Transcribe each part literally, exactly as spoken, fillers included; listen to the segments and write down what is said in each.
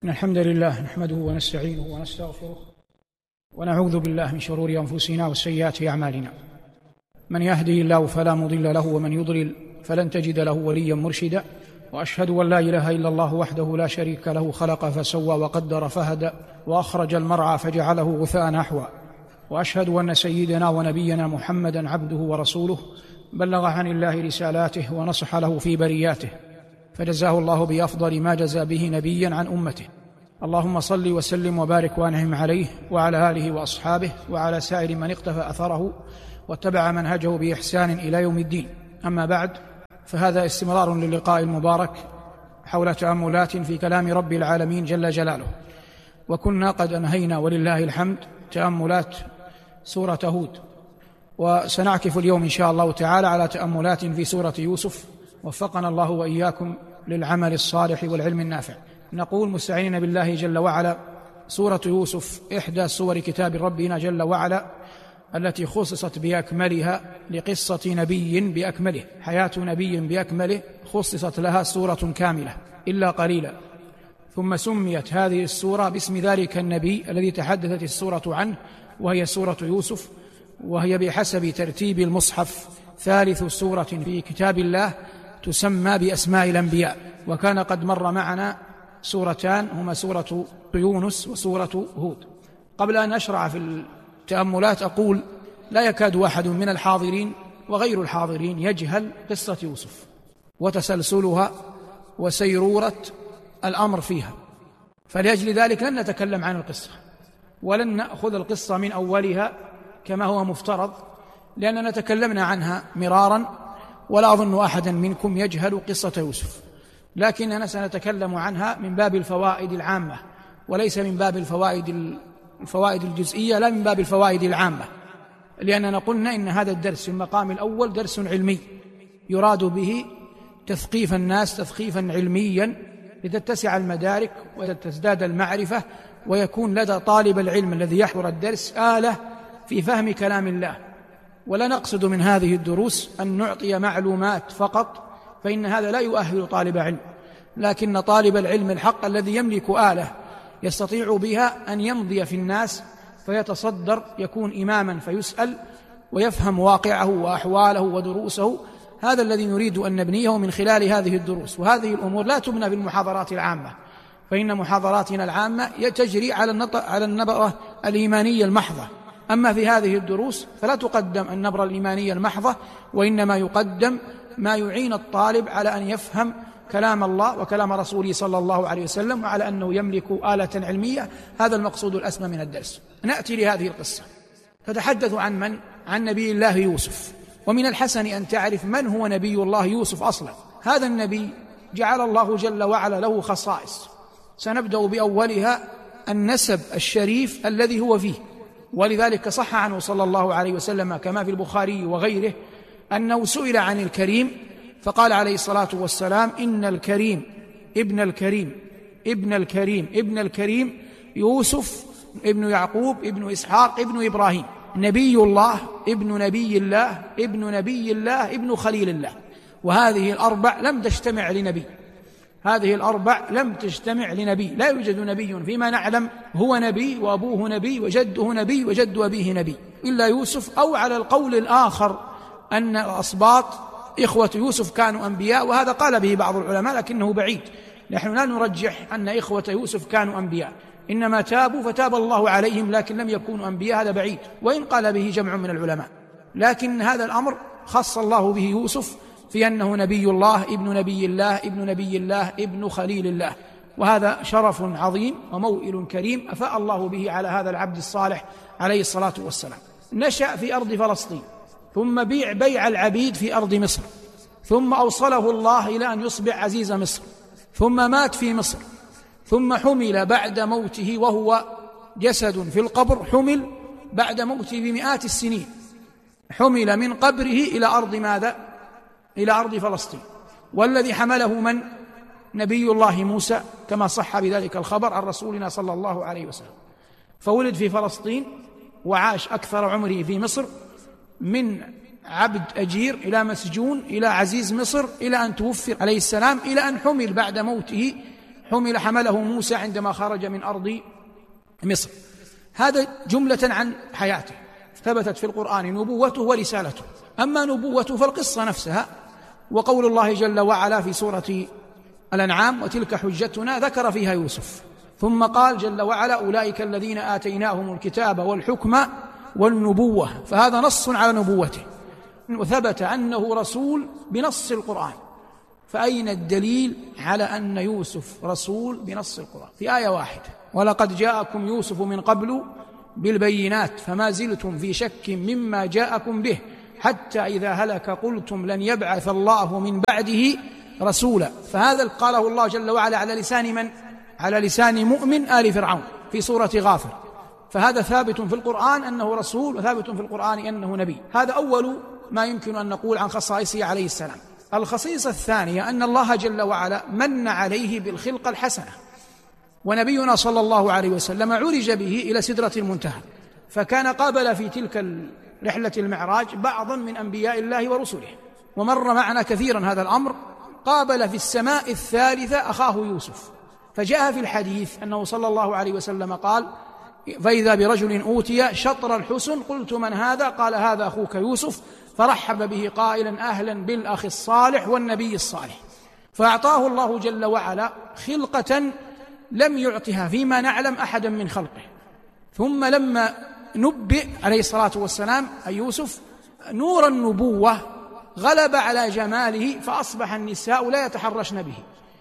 إن الحمد لله نحمده ونستعينه ونستغفره ونعوذ بالله من شرور أنفسنا وسيئات أعمالنا. من يهده الله فلا مضل له ومن يضلل فلن تجد له وليا مرشدا. وأشهد أن لا إله إلا الله وحده لا شريك له، خلق فسوى وقدر فهدى وأخرج المرعى فجعله غثاء أحوى. وأشهد أن سيدنا ونبينا محمدا عبده ورسوله، بلغ عن الله رسالاته ونصح له في برياته، فجزاه الله بأفضل ما جزى به نبيا عن أمته. اللهم صل وسلم وبارك وانعم عليه وعلى آله وأصحابه وعلى سائر من اقتفى أثره واتبع منهجه بإحسان إلى يوم الدين. أما بعد، فهذا استمرار للقاء المبارك حول تأملات في كلام رب العالمين جل جلاله. وكنا قد أنهينا ولله الحمد تأملات سورة هود، وسنعكف اليوم إن شاء الله تعالى على تأملات في سورة يوسف، وفقنا الله وإياكم للعمل الصالح والعلم النافع. نقول مستعينين بالله جل وعلا: سورة يوسف إحدى سور كتاب ربنا جل وعلا التي خصصت بأكملها لقصة نبي بأكمله، حياة نبي بأكمله خصصت لها سورة كاملة إلا قليلا. ثم سميت هذه السورة باسم ذلك النبي الذي تحدثت السورة عنه، وهي سورة يوسف، وهي بحسب ترتيب المصحف ثالث سورة في كتاب الله تسمى بأسماء الأنبياء. وكان قد مر معنا سورتان هما سورة يونس وسورة هود. قبل أن أشرع في التأملات أقول: لا يكاد أحد من الحاضرين وغير الحاضرين يجهل قصة يوسف وتسلسلها وسيرورة الأمر فيها، فلأجل ذلك لن نتكلم عن القصة ولن نأخذ القصة من أولها كما هو مفترض، لأننا تكلمنا عنها مرارا، ولا أظن أحدا منكم يجهل قصة يوسف، لكننا سنتكلم عنها من باب الفوائد العامة وليس من باب الفوائد الفوائد الجزئية، لا من باب الفوائد العامة، لأننا قلنا إن هذا الدرس في المقام الأول درس علمي يراد به تثقيف الناس تثقيفا علميا لتتسع المدارك وتزداد المعرفة، ويكون لدى طالب العلم الذي يحضر الدرس آلة في فهم كلام الله. ولا نقصد من هذه الدروس أن نعطي معلومات فقط، فإن هذا لا يؤهل طالب علم، لكن طالب العلم الحق الذي يملك آلة يستطيع بها أن يمضي في الناس فيتصدر، يكون إماما فيسأل ويفهم واقعه وأحواله ودروسه، هذا الذي نريد أن نبنيه من خلال هذه الدروس. وهذه الأمور لا تبنى بالمحاضرات العامة، فإن محاضراتنا العامة تجري على النبرة الإيمانية المحضة، أما في هذه الدروس فلا تقدم النبرة الإيمانية المحضة، وإنما يقدم ما يعين الطالب على أن يفهم كلام الله وكلام رسوله صلى الله عليه وسلم، وعلى أنه يملك آلة علمية. هذا المقصود الأسمى من الدرس. نأتي لهذه القصة، تتحدث عن من؟ عن نبي الله يوسف. ومن الحسن أن تعرف من هو نبي الله يوسف أصلا. هذا النبي جعل الله جل وعلا له خصائص، سنبدأ بأولها النسب الشريف الذي هو فيه. ولذلك صح عنه صلى الله عليه وسلم كما في البخاري وغيره أنه سئل عن الكريم فقال عليه الصلاة والسلام: إن الكريم ابن الكريم ابن الكريم ابن الكريم يوسف ابن يعقوب ابن إسحاق ابن إبراهيم، نبي الله ابن نبي الله ابن نبي الله ابن خليل الله. وهذه الأربع لم تجتمع لنبي، هذه الأربع لم تجتمع لنبي، لا يوجد نبي فيما نعلم هو نبي وأبوه نبي وجده نبي وجد أبيه نبي إلا يوسف، أو على القول الآخر أن أصباط إخوة يوسف كانوا أنبياء، وهذا قال به بعض العلماء لكنه بعيد. نحن لا نرجح أن إخوة يوسف كانوا أنبياء، إنما تابوا فتاب الله عليهم، لكن لم يكونوا أنبياء، هذا بعيد، وإن قال به جمع من العلماء. لكن هذا الأمر خص الله به يوسف في أنه نبي الله ابن نبي الله ابن نبي الله ابن خليل الله، وهذا شرف عظيم وموئل كريم أفاء الله به على هذا العبد الصالح عليه الصلاة والسلام. نشأ في أرض فلسطين، ثم بيع بيع العبيد في أرض مصر، ثم أوصله الله إلى أن يصبح عزيز مصر، ثم مات في مصر، ثم حمل بعد موته وهو جسد في القبر، حمل بعد موته بمئات السنين، حمل من قبره إلى أرض ماذا؟ إلى أرض فلسطين. والذي حمله من؟ نبي الله موسى، كما صح بذلك الخبر عن رسولنا صلى الله عليه وسلم. فولد في فلسطين وعاش أكثر عمره في مصر، من عبد أجير إلى مسجون إلى عزيز مصر، إلى أن توفي عليه السلام، إلى أن حمل بعد موته حمل حمله موسى عندما خرج من أرض مصر. هذا جملة عن حياته، ثبتت في القرآن نبوته ورسالته. أما نبوته فالقصة نفسها، وقول الله جل وعلا في سورة الأنعام وتلك حجتنا ذكر فيها يوسف، ثم قال جل وعلا أولئك الذين آتيناهم الكتاب والحكم والنبوة، فهذا نص على نبوته، وثبت أنه رسول بنص القرآن. فأين الدليل على أن يوسف رسول بنص القرآن؟ في آية واحدة: ولقد جاءكم يوسف من قبل بالبينات فما زلتم في شك مما جاءكم به حتى إذا هلك قلتم لن يبعث الله من بعده رسولا. فهذا قاله الله جل وعلا على لسان من؟ على لسان مؤمن آل فرعون في سورة غافر. فهذا ثابت في القرآن أنه رسول، وثابت في القرآن أنه نبي. هذا أول ما يمكن أن نقول عن خصائصه عليه السلام. الخصيصة الثانية أن الله جل وعلا من عليه بالخلقة الحسنة، ونبينا صلى الله عليه وسلم عرج به إلى سدرة المنتهى، فكان قابل في تلك رحلة المعراج بعضا من أنبياء الله ورسله، ومر معنا كثيرا هذا الأمر. قابل في السماء الثالثة أخاه يوسف، فجاء في الحديث أنه صلى الله عليه وسلم قال: فإذا برجل أوتي شطر الحسن قلت من هذا؟ قال هذا أخوك يوسف، فرحب به قائلا أهلا بالأخ الصالح والنبي الصالح. فأعطاه الله جل وعلا خلقة لم يعطها فيما نعلم أحدا من خلقه. ثم لما نبئ عليه الصلاة والسلام أي يوسف، نور النبوة غلب على جماله، فأصبح النساء لا يتحرشن به،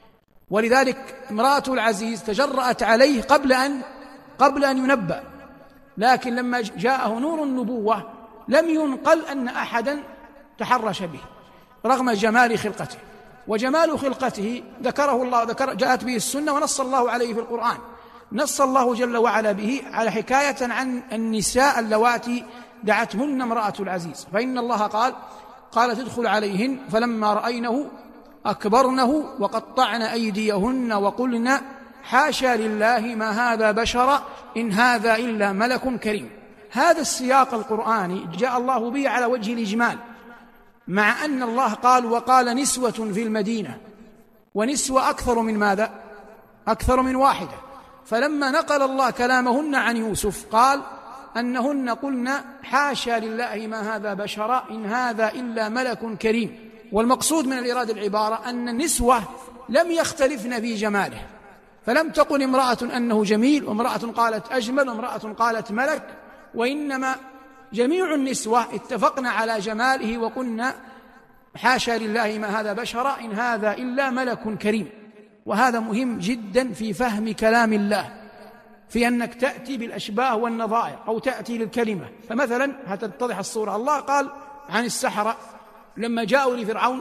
ولذلك امرأة العزيز تجرأت عليه قبل أن قبل أن ينبأ، لكن لما جاءه نور النبوة لم ينقل أن أحدا تحرش به رغم جمال خلقته. وجمال خلقته ذكره الله، ذكر جاءت به السنة ونص الله عليه في القرآن. نص الله جل وعلا به على حكاية عن النساء اللواتي دعتهن امرأة العزيز، فإن الله قال قالت ادخل عليهن فلما رأينه أكبرنه وقطعن أيديهن وقلن حاشا لله ما هذا بشر إن هذا إلا ملك كريم. هذا السياق القرآني جاء الله به على وجه الإجمال، مع أن الله قال وقال نسوة في المدينة، ونسوة أكثر من ماذا؟ أكثر من واحدة. فلما نقل الله كلامهن عن يوسف قال أنهن قلن حاشا لله ما هذا بشر إن هذا إلا ملك كريم. والمقصود من الإرادة العبارة أن النسوة لم يختلفن في جماله، فلم تقل امرأة أنه جميل وامرأة قالت أجمل وامرأة قالت ملك، وإنما جميع النسوة اتفقن على جماله وقلنا حاشا لله ما هذا بشر إن هذا إلا ملك كريم. وهذا مهم جدا في فهم كلام الله، في أنك تأتي بالأشباه والنظائر أو تأتي للكلمة. فمثلا هتتضح الصورة، الله قال عن السحرة لما جاءوا لفرعون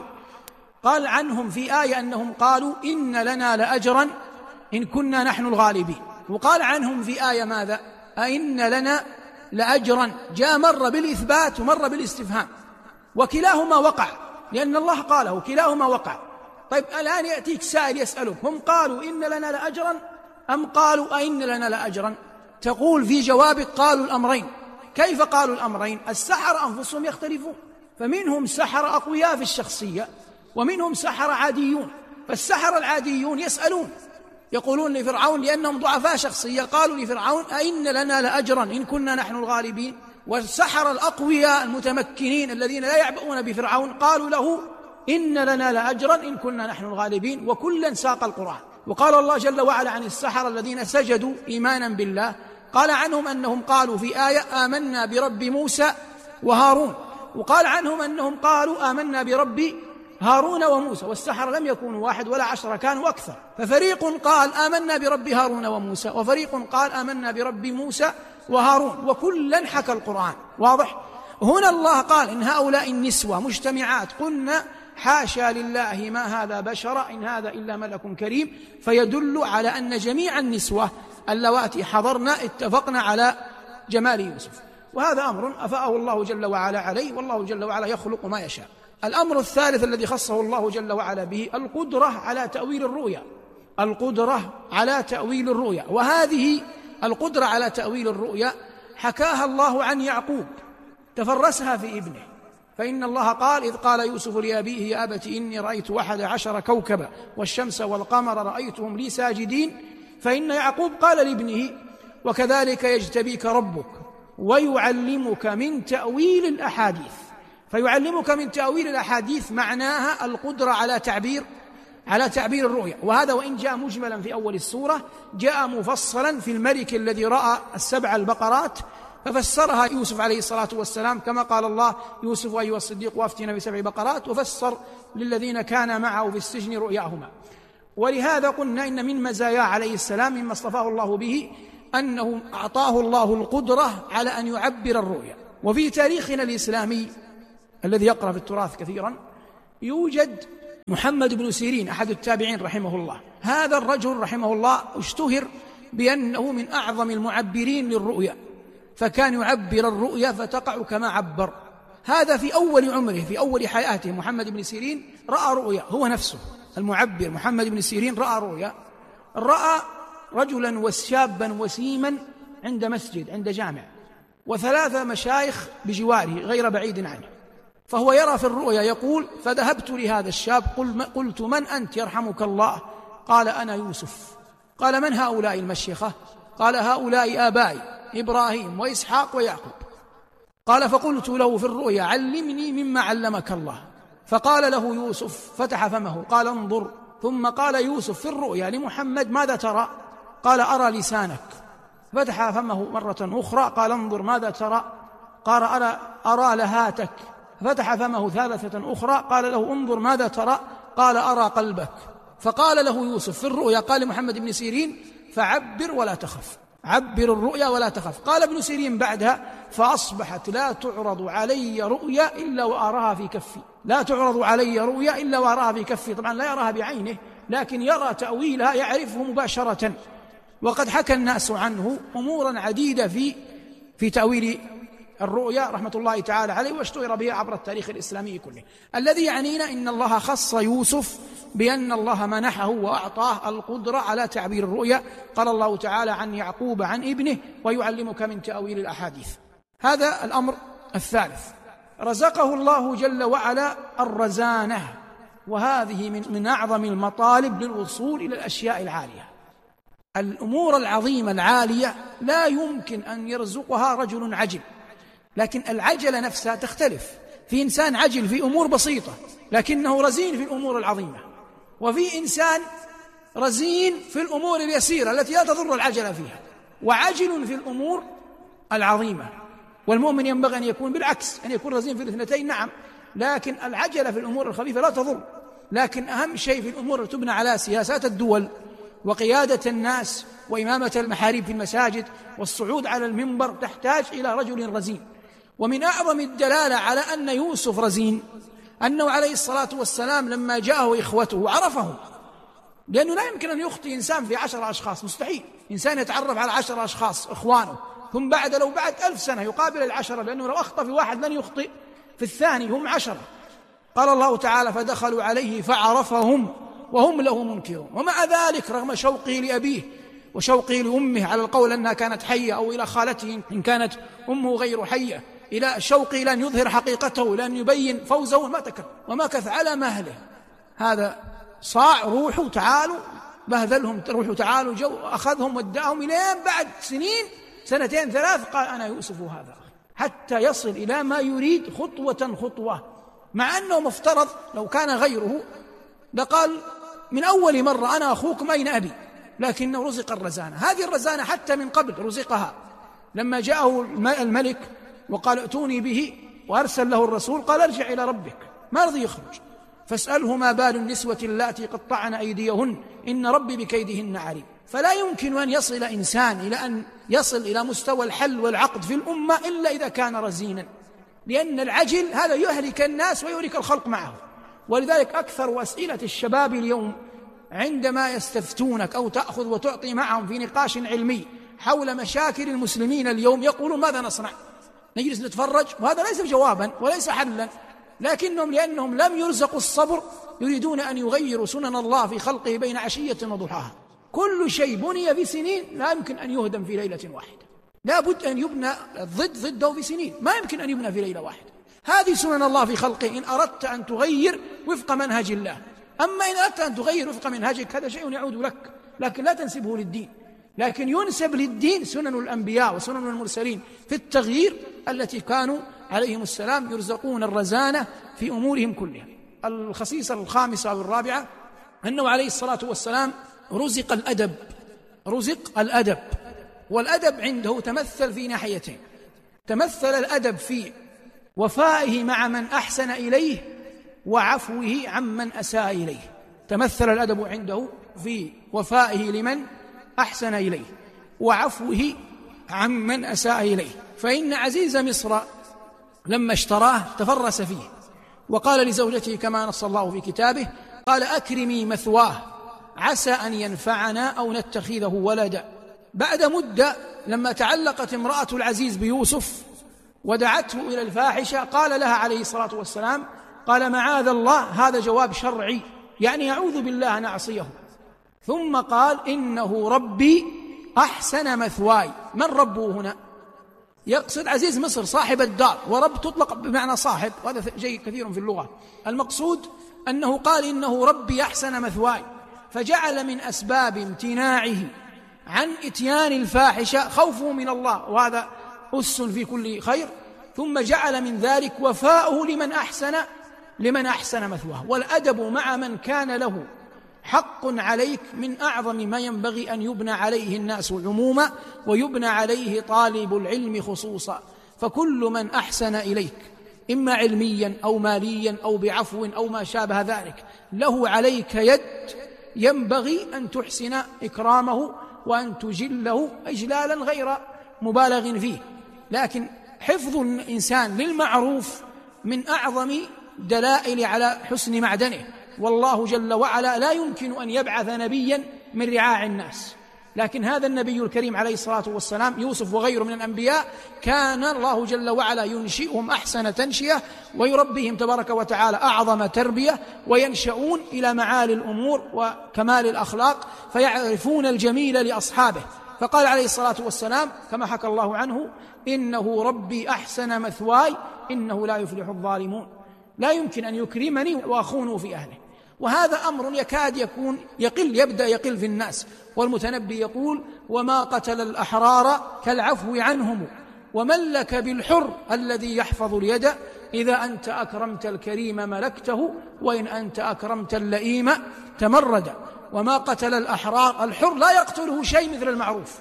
قال عنهم في آية أنهم قالوا إن لنا لأجرا إن كنا نحن الغالبين، وقال عنهم في آية ماذا؟ أئن لنا لأجرا. جاء مرة بالإثبات ومرة بالاستفهام، وكلاهما وقع لأن الله قاله، كلاهما وقع. طيب الآن يأتيك سائل يسألك هم قالوا إن لنا لأجرا أم قالوا أئن لنا لأجرا؟ تقول في جوابك قالوا الأمرين. كيف قالوا الأمرين؟ السحرة أنفسهم يختلفون، فمنهم سحرة أقوياء في الشخصية ومنهم سحرة عاديون. فالسحرة العاديون يسألون يقولون لفرعون لأنهم ضعفاء شخصية، قالوا لفرعون أئن لنا لأجرا إن كنا نحن الغالبين. والسحرة الأقوياء المتمكنين الذين لا يعبؤون بفرعون قالوا له إن لنا لأجرا إن كنا نحن الغالبين. وكلا ساق القرآن. وقال الله جل وعلا عن السحرة الذين سجدوا إيمانا بالله قال عنهم أنهم قالوا في آية آمنا برب موسى وهارون، وقال عنهم أنهم قالوا آمنا برب هارون وموسى. والسحرة لم يكونوا واحد ولا عشرة، كانوا أكثر. ففريق قال آمنا برب هارون وموسى، وفريق قال آمنا برب موسى وهارون، وكلا حكى القرآن. واضح؟ هنا الله قال إن هؤلاء النسوة مجتمعات قلنا حاشا لله ما هذا بشر إن هذا إلا ملك كريم، فيدل على أن جميع النسوة اللواتي حضرنا اتفقنا على جمال يوسف. وهذا أمر أفاءه الله جل وعلا عليه، والله جل وعلا يخلق ما يشاء. الأمر الثالث الذي خصه الله جل وعلا به القدرة على تأويل الرؤيا. القدرة على تأويل الرؤيا، وهذه القدرة على تأويل الرؤيا حكاها الله عن يعقوب، تفرسها في ابنه. فإن الله قال: إذ قال يوسف لأبيه يا أبت إني رأيت أحد عشر كوكبا والشمس والقمر رأيتهم لي ساجدين. فإن يعقوب قال لابنه: وكذلك يجتبيك ربك ويعلمك من تأويل الأحاديث. فيعلمك من تأويل الأحاديث معناها القدرة على تعبير على تعبير الرؤيا، وهذا وإن جاء مجملا في أول السورة جاء مفصلا في الملك الذي رأى السبع البقرات ففسرها يوسف عليه الصلاة والسلام، كما قال الله: يوسف أيها الصديق وافتنا بسبع بقرات، وفسر للذين كان معه في السجن رؤياهما. ولهذا قلنا إن من مزايا عليه السلام مما اصطفاه الله به أنه أعطاه الله القدرة على أن يعبر الرؤيا. وفي تاريخنا الإسلامي الذي يقرأ في التراث كثيرا يوجد محمد بن سيرين أحد التابعين رحمه الله. هذا الرجل رحمه الله اشتهر بأنه من أعظم المعبرين للرؤيا، فكان يعبر الرؤيا فتقع كما عبر. هذا في أول عمره، في أول حياته محمد بن سيرين رأى رؤيا، هو نفسه المعبر محمد بن سيرين رأى رؤيا، رأى رجلا وشابا وسيما عند مسجد عند جامع وثلاثة مشايخ بجواره غير بعيد عنه، فهو يرى في الرؤيا يقول: فذهبت لهذا الشاب قلت: من أنت يرحمك الله؟ قال: أنا يوسف. قال: من هؤلاء المشيخة؟ قال: هؤلاء آبائي إبراهيم وإسحاق ويعقوب. قال: فقلت له في الرؤيا: علمني مما علمك الله. فقال له يوسف فتح فمه قال: انظر. ثم قال يوسف في الرؤيا لمحمد: ماذا ترى؟ قال: أرى لسانك. فتح فمه مرة أخرى قال: انظر ماذا ترى؟ قال: أرى, أرى لهاتك. فتح فمه ثالثة أخرى قال له: انظر ماذا ترى؟ قال: أرى قلبك. فقال له يوسف في الرؤيا قال لمحمد بن سيرين: فعبر ولا تخف، عبر الرؤيا ولا تخف. قال ابن سيرين بعدها: فأصبحت لا تعرض علي رؤيا إلا وأراها في كفي، لا تعرض علي رؤيا إلا وأراها في كفي. طبعا لا يراها بعينه لكن يرى تأويلها، يعرفه مباشرة. وقد حكى الناس عنه أمورا عديدة في في تأويل الرؤيا رحمة الله تعالى عليه، واشتهر به عبر التاريخ الإسلامي كله. الذي يعنينا إن الله خص يوسف بأن الله منحه وأعطاه القدرة على تعبير الرؤيا. قال الله تعالى عن يعقوب عن ابنه: ويعلمك من تأويل الأحاديث. هذا الأمر الثالث، رزقه الله جل وعلا الرزانة، وهذه من, من أعظم المطالب للوصول إلى الأشياء العالية. الأمور العظيمة العالية لا يمكن أن يرزقها رجل عجل، لكن العجلة نفسها تختلف. في إنسان عجل في أمور بسيطة لكنه رزين في الأمور العظيمة، وفي إنسان رزين في الأمور اليسيرة التي لا تضر العجلة فيها، وعجل في الأمور العظيمة. والمؤمن ينبغي أن يكون بالعكس، أن يكون رزين في الاثنتين نعم، لكن العجلة في الأمور الخفيفة لا تضر. لكن أهم شيء في الأمور التي تبنى على سياسات الدول وقيادة الناس وإمامة المحاريب في المساجد والصعود على المنبر تحتاج إلى رجل رزين. ومن أعظم الدلالة على أن يوسف رزين أنه عليه الصلاة والسلام لما جاءه إخوته عرفهم، لأنه لا يمكن أن يخطئ إنسان في عشر أشخاص، مستحيل إنسان يتعرف على عشر أشخاص إخوانه ثم بعد لو بعد ألف سنة يقابل العشرة، لأنه لو أخطأ في واحد لن يخطئ في الثاني، هم عشرة. قال الله تعالى: فدخلوا عليه فعرفهم وهم له منكرون. ومع ذلك رغم شوقه لأبيه وشوقه لأمه على القول أنها كانت حية، أو إلى خالته إن كانت أمه غير حية، إلى شوقه لأن يظهر حقيقته لأن يبين فوزه، ما تكلم ومكث على مهله. هذا صاع روحه تعالوا بهذلهم، روحه تعالوا جو أخذهم وداهم إلين بعد سنين سنتين ثلاث قال: أنا يوسف هذا، حتى يصل إلى ما يريد خطوة خطوة. مع أنه مفترض لو كان غيره لقال من أول مرة: أنا أخوكم أين أبي؟ لكنه رزق الرزانة. هذه الرزانة حتى من قبل رزقها لما جاءه الملك وقال: ائتوني به، وأرسل له الرسول قال: ارجع إلى ربك، ما رضي يخرج، فاسأله ما بال النسوة اللاتي قطعن أيديهن إن ربي بكيدهن عليم. فلا يمكن أن يصل إنسان إلى أن يصل إلى مستوى الحل والعقد في الأمة إلا إذا كان رزينا، لأن العجل هذا يهلك الناس ويهلك الخلق معه. ولذلك أكثر أسئلة الشباب اليوم عندما يستفتونك أو تأخذ وتعطي معهم في نقاش علمي حول مشاكل المسلمين اليوم يقولون: ماذا نصنع؟ نجلس نتفرج؟ وهذا ليس جوابا وليس حلا، لكنهم لأنهم لم يرزقوا الصبر يريدون أن يغيروا سنن الله في خلقه بين عشية وضحاها. كل شيء بني في سنين لا يمكن أن يهدم في ليلة واحدة، لا بد أن يبنى الضد ضده في سنين، ما يمكن أن يبنى في ليلة واحدة. هذه سنن الله في خلقه إن أردت أن تغير وفق منهج الله. أما إن أردت أن تغير وفق منهجك هذا شيء يعود لك، لكن لا تنسبه للدين. لكن ينسب للدين سنن الأنبياء وسنن المرسلين في التغيير التي كانوا عليهم السلام يرزقون الرزانة في أمورهم كلها. الخصيصة الخامسة أو الرابعة أنه عليه الصلاة والسلام رزق الأدب، رزق الأدب، والأدب عنده تمثل في ناحيتين. تمثل الأدب في وفائه مع من أحسن إليه وعفوه عمن أساء إليه. تمثل الأدب عنده في وفائه لمن أحسن إليه وعفوه عمن أساء إليه. فإن عزيز مصر لما اشتراه تفرس فيه وقال لزوجته كما نص الله في كتابه، قال أكرمي مثواه عسى أن ينفعنا أو نتخذه ولدا. بعد مدة لما تعلقت امرأة العزيز بيوسف ودعته إلى الفاحشة قال لها عليه الصلاة والسلام، قال معاذ الله، هذا جواب شرعي يعني أعوذ بالله أن أعصيه. ثم قال إنه ربي أحسن مثواي. من ربه هنا؟ يقصد عزيز مصر صاحب الدار، ورب تطلق بمعنى صاحب، وهذا شيء كثير في اللغة. المقصود أنه قال إنه ربي أحسن مثواي، فجعل من أسباب امتناعه عن إتيان الفاحشة خوفه من الله، وهذا أس في كل خير. ثم جعل من ذلك وفاؤه لمن أحسن لمن أحسن مثواه. والأدب مع من كان له حق عليك من أعظم ما ينبغي أن يبنى عليه الناس عموما ويبنى عليه طالب العلم خصوصا. فكل من أحسن إليك إما علميا أو ماليا أو بعفو أو ما شابه ذلك له عليك يد، ينبغي أن تحسن إكرامه وأن تجله إجلالا غير مبالغ فيه. لكن حفظ الإنسان للمعروف من أعظم دلائل على حسن معدنه، والله جل وعلا لا يمكن أن يبعث نبيا من رعاع الناس. لكن هذا النبي الكريم عليه الصلاة والسلام يوسف وغيره من الأنبياء كان الله جل وعلا ينشئهم أحسن تنشئة ويربيهم تبارك وتعالى أعظم تربية، وينشؤون إلى معالي الأمور وكمال الأخلاق فيعرفون الجميل لأصحابه. فقال عليه الصلاة والسلام كما حكى الله عنه إنه ربي أحسن مثواي إنه لا يفلح الظالمون. لا يمكن أن يكرمني وأخونه في أهله. وهذا أمر يكاد يكون يقل يبدأ يقل في الناس. والمتنبي يقول وما قتل الأحرار كالعفو عنهم وملك بالحر الذي يحفظ اليد إذا أنت أكرمت الكريم ملكته وإن أنت أكرمت اللئيم تمرد. وما قتل الأحرار، الحر لا يقتله شيء مثل المعروف،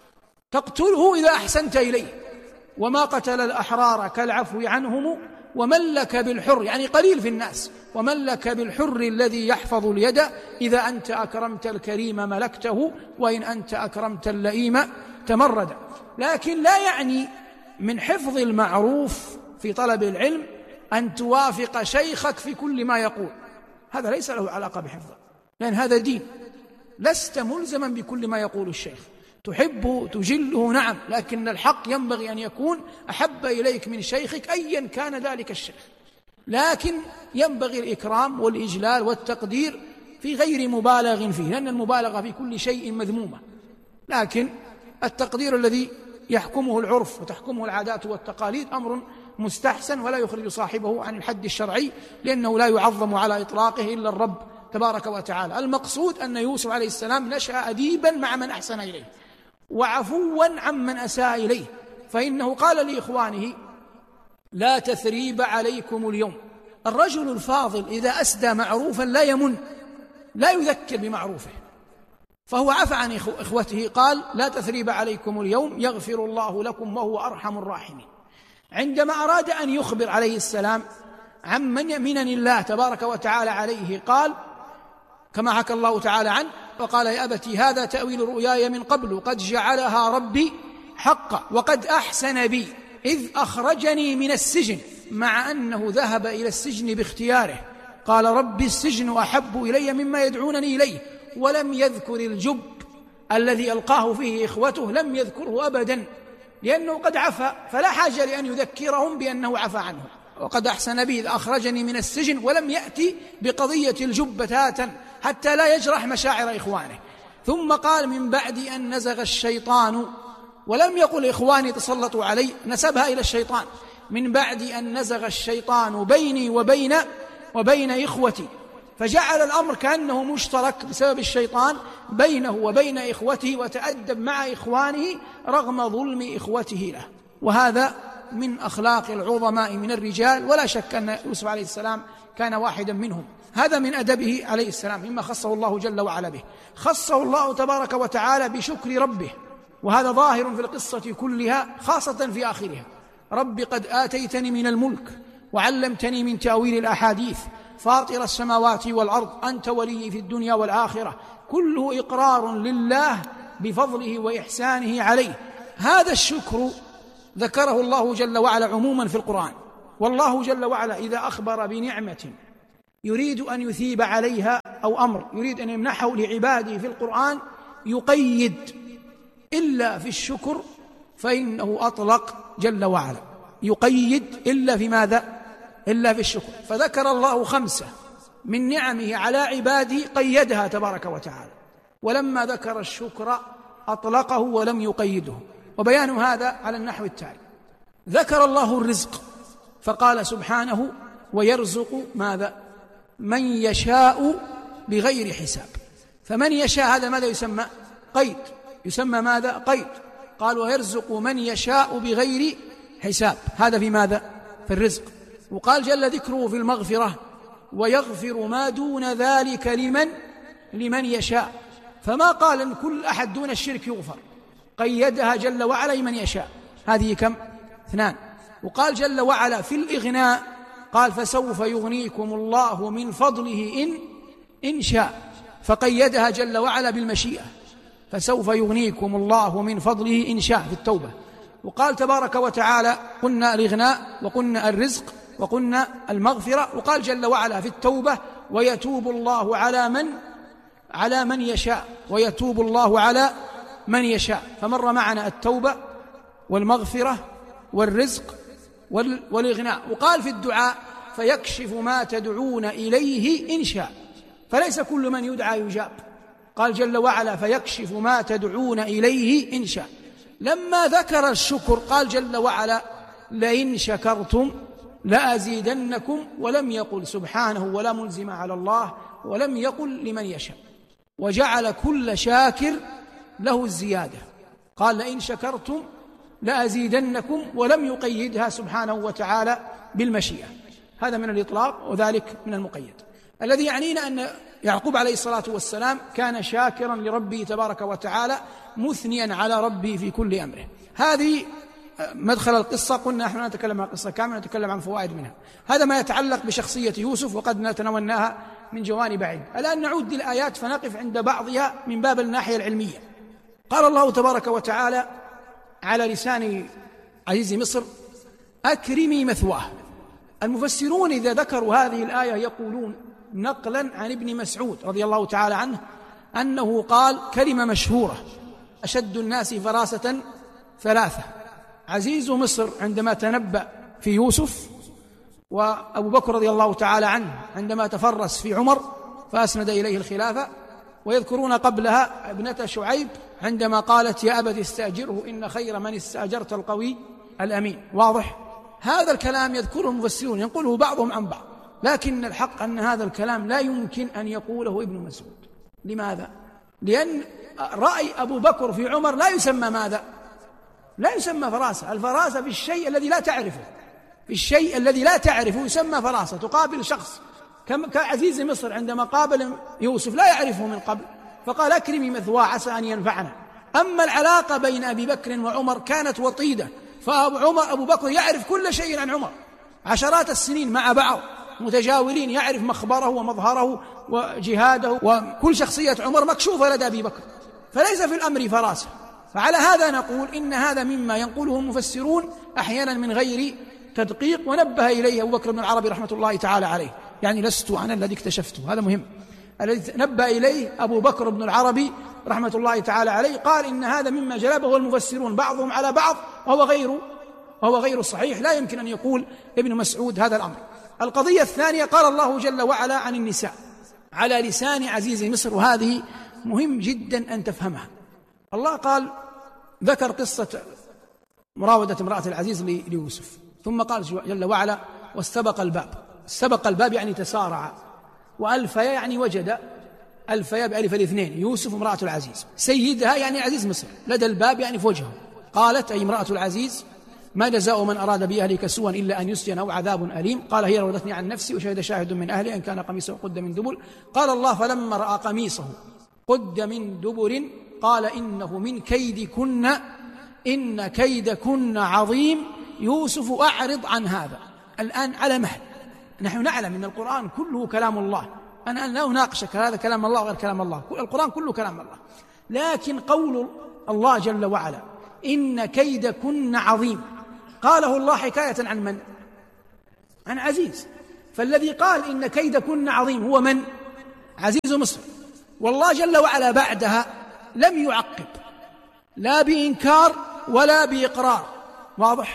تقتله إذا أحسنت إليه. وما قتل الأحرار كالعفو عنهم وملك بالحر يعني قليل في الناس، وملك بالحر الذي يحفظ اليد إذا أنت أكرمت الكريم ملكته وإن أنت أكرمت اللئيم تمرد. لكن لا يعني من حفظ المعروف في طلب العلم أن توافق شيخك في كل ما يقول، هذا ليس له علاقة بحفظه، لأن هذا دين. لست ملزما بكل ما يقول الشيخ، تحبه تجله نعم، لكن الحق ينبغي أن يكون أحب إليك من شيخك أيا كان ذلك الشيخ. لكن ينبغي الإكرام والإجلال والتقدير في غير مبالغ فيه، لأن المبالغة في كل شيء مذمومة. لكن التقدير الذي يحكمه العرف وتحكمه العادات والتقاليد أمر مستحسن ولا يخرج صاحبه عن الحد الشرعي، لأنه لا يعظم على إطلاقه إلا الرب تبارك وتعالى. المقصود أن يوسف عليه السلام نشأ أديبا مع من أحسن إليه وعفوا عمن أساء إليه، فإنه قال لإخوانه لا تثريب عليكم اليوم. الرجل الفاضل إذا أسدى معروفا لا يمن، لا يذكر بمعروفه، فهو عفى عن إخوته، قال لا تثريب عليكم اليوم يغفر الله لكم وهو أرحم الراحمين. عندما أراد أن يخبر عليه السلام عمن يمنن الله تبارك وتعالى عليه قال كما حكى الله تعالى عنه وقال يا أبتي هذا تأويل رؤياي من قبل قد جعلها ربي حقا وقد أحسن بي إذ أخرجني من السجن، مع أنه ذهب إلى السجن باختياره. قال ربي السجن أحب إلي مما يدعونني إليه، ولم يذكر الجب الذي ألقاه فيه إخوته، لم يذكره أبدا، لأنه قد عفى، فلا حاجة لأن يذكرهم بأنه عفى عنه. وقد أحسن بي إذ أخرجني من السجن، ولم يأتي بقضية الجب بتاتا حتى لا يجرح مشاعر إخوانه. ثم قال من بعد أن نزغ الشيطان، ولم يقل إخواني تسلطوا علي، نسبها إلى الشيطان، من بعد أن نزغ الشيطان بيني وبين وبين إخوتي، فجعل الأمر كأنه مشترك بسبب الشيطان بينه وبين إخوته، وتأدب مع إخوانه رغم ظلم إخوته له. وهذا من أخلاق العظماء من الرجال، ولا شك أن يوسف عليه السلام كان واحدا منهم. هذا من أدبه عليه السلام مما خصه الله جل وعلا به. خصه الله تبارك وتعالى بشكر ربه، وهذا ظاهر في القصة كلها خاصة في آخرها. رب قد آتيتني من الملك وعلمتني من تأويل الأحاديث فاطر السماوات والأرض أنت ولي في الدنيا والآخرة، كله إقرار لله بفضله وإحسانه عليه. هذا الشكر ذكره الله جل وعلا عموما في القرآن، والله جل وعلا إذا أخبر بنعمة يريد أن يثيب عليها أو أمر يريد أن يمنحه لعباده في القرآن يقيد إلا في الشكر، فإنه أطلق جل وعلا يقيد إلا في ماذا؟ إلا في الشكر. فذكر الله خمسة من نعمه على عباده قيدها تبارك وتعالى، ولما ذكر الشكر أطلقه ولم يقيده. وبيان هذا على النحو التالي: ذكر الله الرزق فقال سبحانه: ويرزق ماذا؟ من يشاء بغير حساب. فمن يشاء هذا ماذا يسمى؟ قيد، يسمى ماذا؟ قيد. قال: ويرزق من يشاء بغير حساب، هذا في ماذا؟ في الرزق. وقال جل ذكره في المغفرة: ويغفر ما دون ذلك لمن لمن يشاء. فما قال إن كل أحد دون الشرك يغفر، قيدها جل وعلا لمن يشاء. هذه كم؟ اثنان. وقال جل وعلا في الإغناء قال: فسوف يغنيكم الله من فضله إن إن شاء، فقيدها جل وعلا بالمشيئة، فسوف يغنيكم الله من فضله إن شاء في التوبة. وقال تبارك وتعالى: قلنا الإغناء وقلنا الرزق وقلنا المغفرة. وقال جل وعلا في التوبة: ويتوب الله على من على من يشاء، ويتوب الله على من يشاء. فمر معنا التوبة والمغفرة والرزق والإغناء. وقال في الدعاء: فيكشف ما تدعون إليه إن شاء، فليس كل من يدعى يجاب. قال جل وعلا: فيكشف ما تدعون إليه إن شاء. لما ذكر الشكر قال جل وعلا: لئن شكرتم لأزيدنكم، ولم يقل سبحانه ولا ملزم على الله، ولم يقل لمن يشاء، وجعل كل شاكر له الزيادة. قال: لئن شكرتم لأزيدنكم، ولم يقيدها سبحانه وتعالى بالمشيئة. هذا من الإطلاق، وذلك من المقيد. الذي يعنينا أن يعقوب عليه الصلاة والسلام كان شاكرا لربه تبارك وتعالى، مثنيا على ربه في كل أمره. هذه مدخل القصة. قلنا نحن نتكلم عن القصة كاملة، نتكلم عن فوائد منها. هذا ما يتعلق بشخصية يوسف، وقد نتناولناها من جوانب عدة. الآن نعود للآيات فنقف عند بعضها من باب الناحية العلمية. قال الله تبارك وتعالى على لسان عزيز مصر: أكرمي مثواه. المفسرون إذا ذكروا هذه الآية يقولون نقلا عن ابن مسعود رضي الله تعالى عنه أنه قال كلمة مشهورة: أشد الناس فراسة ثلاثة: عزيز مصر عندما تنبأ في يوسف، وأبو بكر رضي الله تعالى عنه عندما تفرس في عمر فأسند إليه الخلافة. ويذكرون قبلها ابنة شعيب عندما قالت: يا أبت استأجره إن خير من استأجرت القوي الأمين. واضح؟ هذا الكلام يذكره المفسرون ينقله بعضهم عن بعض، لكن الحق أن هذا الكلام لا يمكن أن يقوله ابن مسعود. لماذا؟ لأن رأي أبو بكر في عمر لا يسمى ماذا؟ لا يسمى فراسة. الفراسة في الشيء الذي لا تعرفه، في الشيء الذي لا تعرفه يسمى فراسة. تقابل شخص كعزيز مصر عندما قابل يوسف لا يعرفه من قبل، فقال: أكرمي مثواه عسى أن ينفعنا. أما العلاقة بين أبي بكر وعمر كانت وطيدة، فعمر أبو بكر يعرف كل شيء عن عمر، عشرات السنين مع بعض متجاورين، يعرف مخبره ومظهره وجهاده، وكل شخصية عمر مكشوفة لدى أبي بكر، فليس في الأمر فراسة. فعلى هذا نقول إن هذا مما ينقله المفسرون أحيانا من غير تدقيق، ونبه إليه أبو بكر بن العربي رحمة الله تعالى عليه. يعني لست أنا الذي اكتشفته، هذا مهم. الذي نبه إليه أبو بكر بن العربي رحمة الله تعالى عليه قال إن هذا مما جلبه المفسرون بعضهم على بعض، وهو غير وهو غير صحيح. لا يمكن أن يقول ابن مسعود هذا الأمر. القضية الثانية: قال الله جل وعلا عن النساء على لسان عزيز مصر، وهذه مهم جدا أن تفهمها. الله قال ذكر قصة مراودة امرأة العزيز ليوسف، ثم قال جل وعلا واستبق الباب. استبق الباب يعني تسارع، وألفيا يعني وجد، ألفيا بألف الاثنين، يوسف امرأة العزيز، سيدها يعني عزيز مصر، لدى الباب يعني في وجهه. قالت أي امرأة العزيز ما جزاء من أراد بأهلك سوءا إلا أن يسجن أو عذاب أليم. قال هي راودتني عن نفسي وشهد شاهد من أهلي أن كان قميصه قد من دبر. قال الله فلما رأى قميصه قد من دبر قال إنه من كيدكن إن كيدكن عظيم يوسف أعرض عن هذا. الآن على مهل، نحن نعلم أن القرآن كله كلام الله، أنا لا أناقشك هذا كلام الله غير كلام الله، القرآن كله كلام الله، لكن قول الله جل وعلا إن كيدكن عظيم قاله الله حكاية عن من؟ عن عزيز. فالذي قال إن كيدكن عظيم هو من؟ عزيز مصر. والله جل وعلا بعدها لم يعقب لا بإنكار ولا بإقرار، واضح؟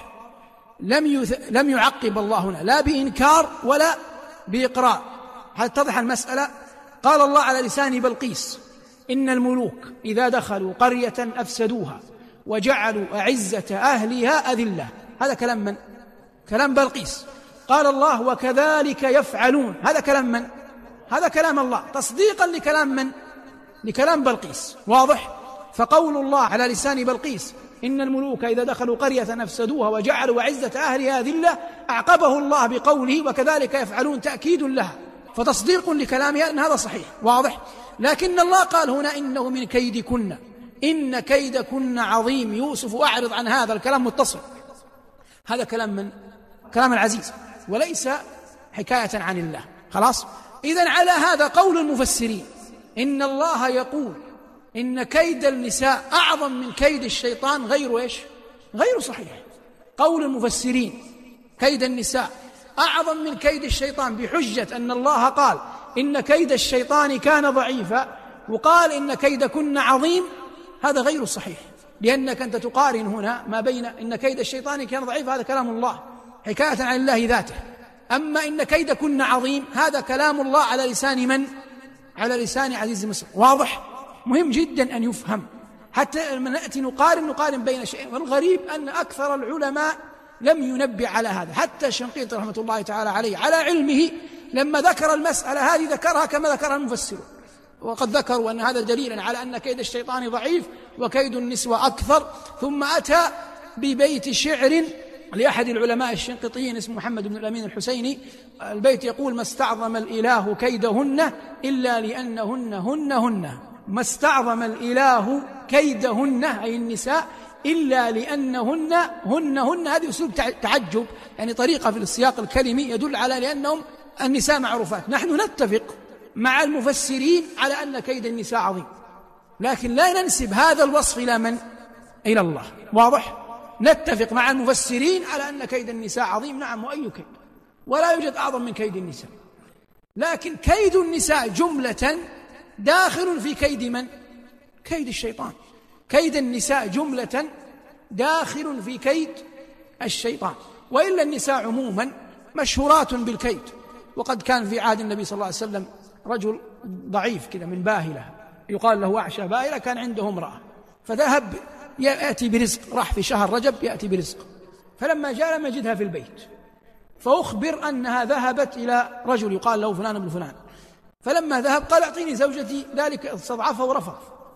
لم يث... لم يعقب الله هنا لا بإنكار ولا بإقرار حتى تضح المسألة. قال الله على لسان بلقيس إن الملوك إذا دخلوا قرية أفسدوها وجعلوا أعزة أهلها أذلة. هذا كلام من؟ كلام بلقيس. قال الله وكذلك يفعلون. هذا كلام من؟ هذا كلام الله تصديقا لكلام من؟ لكلام بلقيس، واضح؟ فقول الله على لسان بلقيس إن الملوك إذا دخلوا قرية أفسدوها وجعلوا أعزة أهلها أذلة، أعقبه الله بقوله وكذلك يفعلون تأكيد لها، فتصديق لكلامها أن هذا صحيح، واضح؟ لكن الله قال هنا إنه من كيدكن إن كيدكن عظيم يوسف أعرض عن هذا. الكلام متصل، هذا كلام من؟ كلام العزيز وليس حكاية عن الله. خلاص؟ إذن على هذا قول المفسرين إن الله يقول إن كيد النساء أعظم من كيد الشيطان غير إيش؟ غير صحيح. قول المفسرين كيد النساء أعظم من كيد الشيطان بحجة أن الله قال إن كيد الشيطان كان ضعيفا وقال إن كيدكن عظيم، هذا غير صحيح، لأنك أنت تقارن هنا ما بين إن كيد الشيطان كان ضعيف، هذا كلام الله حكاية عن الله ذاته، أما إن كيدكن عظيم هذا كلام الله على لسان من؟ على لسان عزيز مصر، واضح؟ مهم جدا أن يفهم حتى لما نأتي نقارن نقارن بين شيئين. والغريب أن أكثر العلماء لم ينبه على هذا، حتى الشنقيطي رحمة الله تعالى عليه على علمه لما ذكر المسألة هذه ذكرها كما ذكرها المفسرون، وقد ذكروا أن هذا دليلا على أن كيد الشيطان ضعيف وكيد النسوة أكثر. ثم أتى ببيت شعر لأحد العلماء الشنقيطيين اسمه محمد بن الأمين الحسيني، البيت يقول ما استعظم الإله كيدهن إلا لأنهن هن هن، ما استعظم الإله كيدهن أي النساء إلا لأنهن هن هن. هذه أسلوب تعجب، يعني طريقة في السياق الكلمي يدل على لأنهم النساء معروفات. نحن نتفق مع المفسرين على أن كيد النساء عظيم، لكن لا ننسب هذا الوصف إلى من؟ إلى الله، واضح؟ نتفق مع المفسرين على أن كيد النساء عظيم، نعم، وأي كيد، ولا يوجد أعظم من كيد النساء، لكن كيد النساء جملة داخل في كيد من؟ كيد الشيطان. كيد النساء جملة داخل في كيد الشيطان، وإلا النساء عموما مشهورات بالكيد. وقد كان في عهد النبي صلى الله عليه وسلم رجل ضعيف كذا من باهلة يقال له أعشى باهلة، كان عنده امرأة فذهب يأتي برزق، راح في شهر رجب يأتي برزق، فلما جاء لم يجدها في البيت، فأخبر أنها ذهبت إلى رجل يقال له فلان بن فلان، فلما ذهب قال أعطيني زوجتي، ذلك استضعفه ورفض،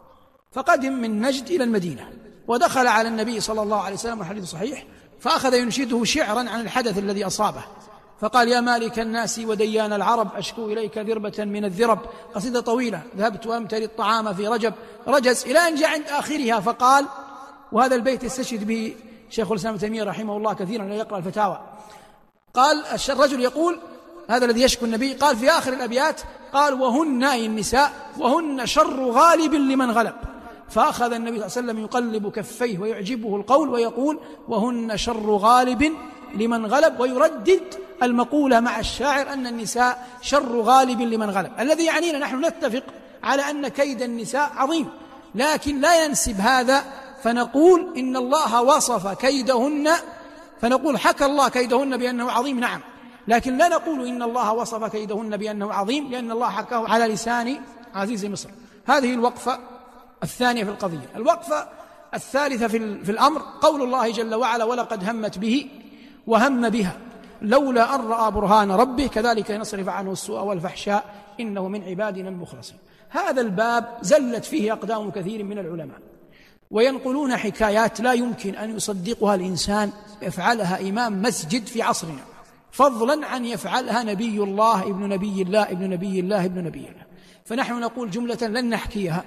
فقدم من نجد إلى المدينة ودخل على النبي صلى الله عليه وسلم والحديث صحيح، فأخذ ينشده شعرا عن الحدث الذي أصابه، فقال يا مالك الناس وديان العرب أشكو إليك ذربة من الذرب، قصيدة طويلة، ذهبت وأمتري الطعام في رجب، رجز إلى أن جاء عند آخرها فقال، وهذا البيت يستشهد به شيخ الإسلام ابن تيمية رحمه الله كثيرا لا يقرأ الفتاوى، قال الرجل يقول هذا الذي يشكو النبي، قال في آخر الأبيات قال وهن أي النساء وهن شر غالب لمن غلب، فأخذ النبي صلى الله عليه وسلم يقلب كفيه ويعجبه القول ويقول وهن شر غالب لمن غلب، ويردد المقولة مع الشاعر أن النساء شر غالب لمن غلب، الذي يعنينا نحن نتفق على أن كيد النساء عظيم، لكن لا ينسب هذا فنقول إن الله وصف كيدهن، فنقول حكى الله كيدهن بأنه عظيم، نعم، لكن لا نقول إن الله وصف كيدهن بأنه عظيم، لأن الله حكاه على لسان عزيز مصر. هذه الوقفة الثانية في القضية. الوقفة الثالثة في الأمر قول الله جل وعلا ولقد همت به وهم بها لولا أن رأى برهان ربه كذلك ينصرف عنه السوء والفحشاء إنه من عبادنا المخلصين. هذا الباب زلت فيه أقدام كثير من العلماء، وينقلون حكايات لا يمكن أن يصدقها الإنسان يفعلها إمام مسجد في عصرنا، فضلا عن يفعلها نبي الله ابن نبي الله ابن نبي الله ابن نبي الله. فنحن نقول جملة لن نحكيها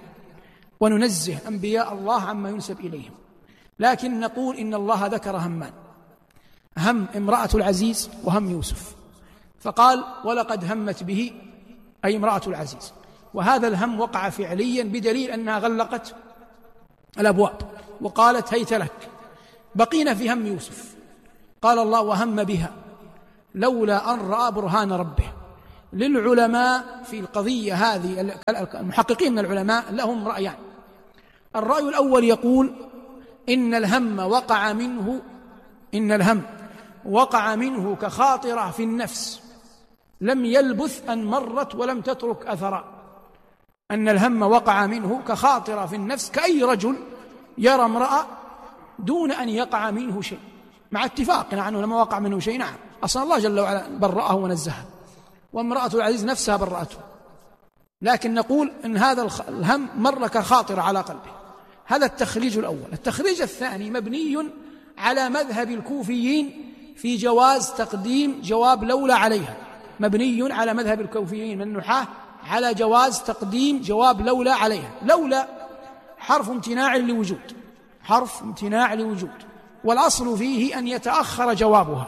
وننزه أنبياء الله عما ينسب إليهم، لكن نقول إن الله ذكر همان: هم امرأة العزيز وهم يوسف، فقال ولقد همت به أي امرأة العزيز، وهذا الهم وقع فعليا بدليل أنها غلقت الأبواب وقالت هيت لك. بقينا في هم يوسف، قال الله وهم بها لولا أن رأى برهان ربه. للعلماء في القضية هذه المحققين من العلماء لهم رأيان. الرأي الأول يقول إن الهم وقع منه إن الهم وقع منه كخاطرة في النفس لم يلبث أن مرت ولم تترك أثرا. أن الهم وقع منه كخاطرة في النفس كأي رجل يرى امرأة دون أن يقع منه شيء، مع اتفاقنا عنه لما وقع منه شيء. نعم، أصلا الله جل وعلا برأه ونزهه، وامرأة العزيز نفسها برأته، لكن نقول إن هذا الهم مر كخاطر على قلبه. هذا التخريج الأول. التخريج الثاني مبني على مذهب الكوفيين في جواز تقديم جواب لولا عليها، مبني على مذهب الكوفيين من النحاة على جواز تقديم جواب لولا عليها. لولا حرف امتناع لوجود، حرف امتناع لوجود، والأصل فيه أن يتأخر جوابها.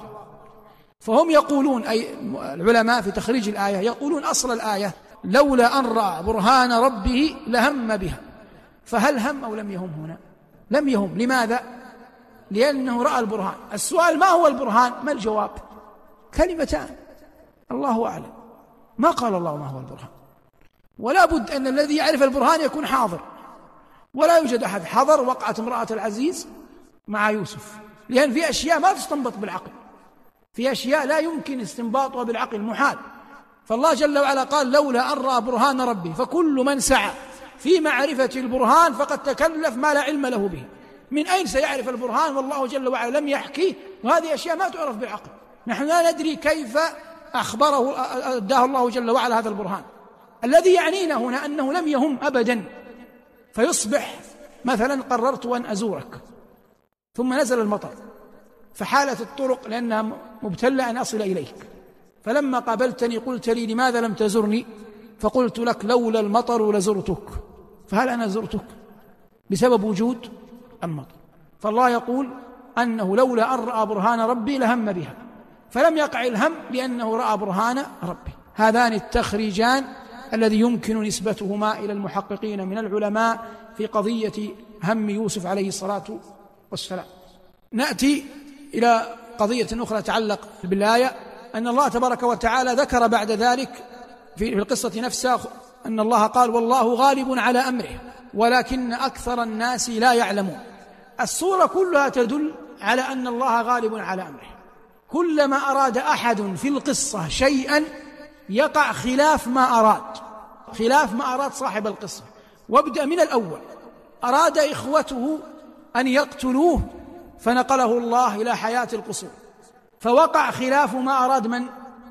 فهم يقولون أي العلماء في تخريج الآية يقولون أصل الآية لولا أن رأى برهان ربه لهم بها، فهل هم أو لم يهم هنا؟ لم يهم. لماذا؟ لأنه رأى البرهان. السؤال ما هو البرهان؟ ما الجواب؟ كلمتان الله أعلم، ما قال الله ما هو البرهان. ولا بد أن الذي يعرف البرهان يكون حاضر، ولا يوجد أحد حضر وقعة امرأة العزيز مع يوسف، لأن في أشياء ما تستنبط بالعقل، في أشياء لا يمكن استنباطها بالعقل، محال. فالله جل وعلا قال لولا أن رأى برهان ربي، فكل من سعى في معرفة البرهان فقد تكلف ما لا علم له به. من أين سيعرف البرهان والله جل وعلا لم يحكيه؟ وهذه أشياء ما تعرف بالعقل. نحن لا ندري كيف أخبره أداه الله جل وعلا هذا البرهان. الذي يعنينا هنا أنه لم يهم أبدا، فيصبح مثلا قررت أن أزورك ثم نزل المطر فحالت الطرق لأنها مبتلة أن أصل إليك، فلما قابلتني قلت لي لماذا لم تزرني؟ فقلت لك لولا المطر لزرتك. فهل أنا زرتك بسبب وجود المطر؟ فالله يقول أنه لولا أن رأى برهان ربي لهم بها، فلم يقع الهم لأنه رأى برهان ربي. هذان التخريجان الذي يمكن نسبتهما إلى المحققين من العلماء في قضية هم يوسف عليه الصلاة والسلام. نأتي إلى قضية أخرى تتعلق بالآية، أن الله تبارك وتعالى ذكر بعد ذلك في القصة نفسها أن الله قال والله غالب على أمره ولكن أكثر الناس لا يعلمون. الصورة كلها تدل على أن الله غالب على أمره. كلما أراد أحد في القصة شيئا يقع خلاف ما أراد، خلاف ما أراد صاحب القصة. وابدأ من الأول، أراد إخوته أن يقتلوه فنقله الله إلى حياة القصور، فوقع خلاف ما أراد من؟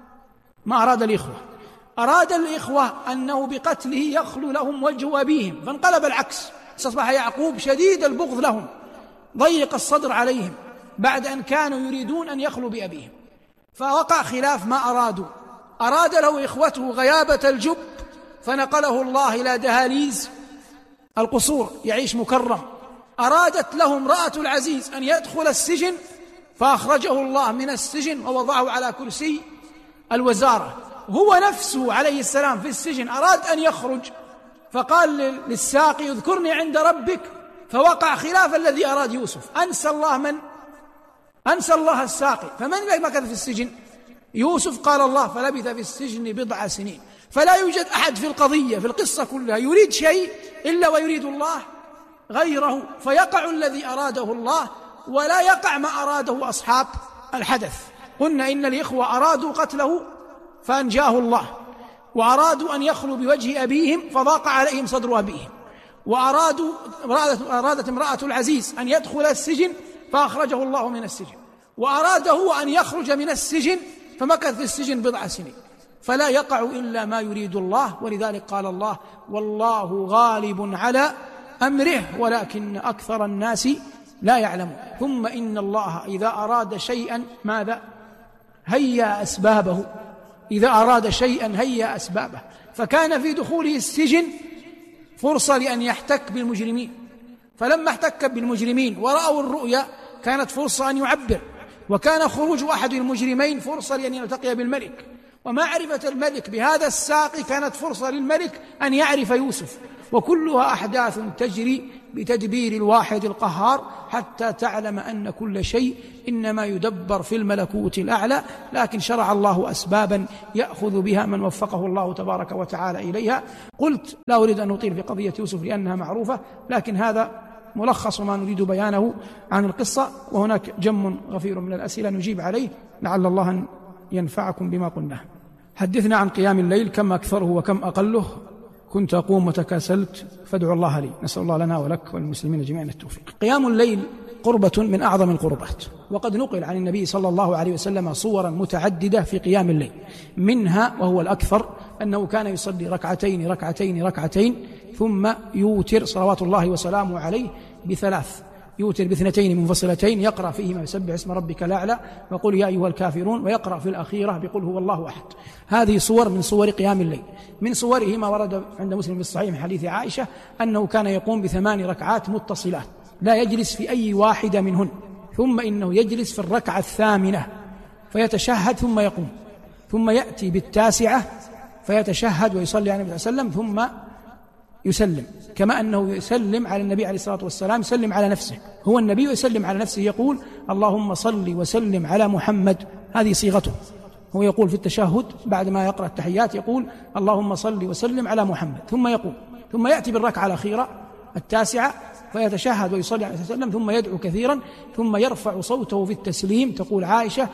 ما أراد الإخوة. أراد الإخوة أنه بقتله يخلو لهم وجه أبيهم، فانقلب العكس، أصبح يعقوب شديد البغض لهم، ضيق الصدر عليهم بعد أن كانوا يريدون أن يخلوا بأبيهم، فوقع خلاف ما أرادوا. أراد له إخوته غيابة الجب فنقله الله إلى دهاليز القصور يعيش مكرم. أرادت له امرأة العزيز أن يدخل السجن فأخرجه الله من السجن ووضعه على كرسي الوزارة. هو نفسه عليه السلام في السجن أراد أن يخرج فقال للساقي اذكرني عند ربك، فوقع خلاف الذي أراد يوسف. أنسى الله من؟ أنسى الله الساقي. فمن مكث في السجن؟ يوسف. قال الله فلبث في السجن بضع سنين. فلا يوجد أحد في القضية في القصة كلها يريد شيء إلا ويريد الله غيره، فيقع الذي أراده الله ولا يقع ما أراده أصحاب الحدث. قلنا إن الإخوة أرادوا قتله فأنجاه الله، وأرادوا أن يخلوا بوجه أبيهم فضاق عليهم صدر أبيهم، وأرادوا أرادت امرأة العزيز أن يدخل السجن فأخرجه الله من السجن. وأراد هو أن يخرج من السجن فمكث في السجن بضع سنين، فلا يقع إلا ما يريد الله. ولذلك قال الله: والله غالب على أمره ولكن أكثر الناس لا يعلمون. ثم إن الله إذا أراد شيئا ماذا؟ هيأ أسبابه. إذا أراد شيئا هيأ أسبابه. فكان في دخوله السجن فرصة لأن يحتك بالمجرمين، فلما احتك بالمجرمين ورأوا الرؤيا كانت فرصة أن يعبر، وكان خروج أحد المجرمين فرصة لأن يلتقي بالملك، ومعرفة الملك بهذا الساقي كانت فرصة للملك أن يعرف يوسف. وكلها أحداث تجري بتدبير الواحد القهار حتى تعلم أن كل شيء إنما يدبر في الملكوت الأعلى، لكن شرع الله أسبابا يأخذ بها من وفقه الله تبارك وتعالى إليها. قلت لا أريد أن أطيل في قضية يوسف لأنها معروفة، لكن هذا ملخص ما نريد بيانه عن القصة، وهناك جم غفير من الأسئلة نجيب عليه لعل الله أن ينفعكم بما قلناه. حدثنا عن قيام الليل، كم أكثره وكم أقله؟ كنت أقوم وتكاسلت فادعوا الله لي. نسأل الله لنا ولك والمسلمين جميعا التوفيق. قيام الليل قربة من أعظم القربات، وقد نقل عن النبي صلى الله عليه وسلم صورا متعددة في قيام الليل، منها وهو الأكثر أنه كان يصلي ركعتين ركعتين ركعتين ثم يوتر صلوات الله وسلامه عليه بثلاث، يوتر باثنتين منفصلتين يقرأ فيهما يسبح اسم ربك الأعلى وقل يا أيها الكافرون، ويقرأ في الأخيرة بقل هو الله أحد. هذه صور من صور قيام الليل. من صوره ما ورد عند مسلم في الصحيح من حديث عائشة أنه كان يقوم بثمان ركعات متصلات لا يجلس في أي واحدة منهن، ثم إنه يجلس في الركعة الثامنة فيتشهد ثم يقوم، ثم يأتي بالتاسعة فيتشهد ويصلي على النبي صلى الله عليه وسلم ثم يسلم، كما أنه يسلم على النبي عليه الصلاة والسلام، يسلم على نفسه، هو النبي يسلم على نفسه يقول اللهم صل وسلم على محمد، هذه صيغته. هو يقول في التشهد بعد ما يقرأ التحيات يقول اللهم صل وسلم على محمد ثم يقوم، ثم يأتي بالركعة الأخيرة التاسعة فيتشهد ويصلي عليه الصلاة والسلام ثم يدعو كثيرا ثم يرفع صوته في التسليم، تقول عائشة